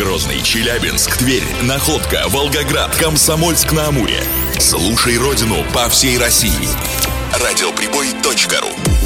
Грозный, Челябинск, Тверь, Находка, Волгоград, Комсомольск-на-Амуре. Слушай родину по всей России. Радиоприбой.ру.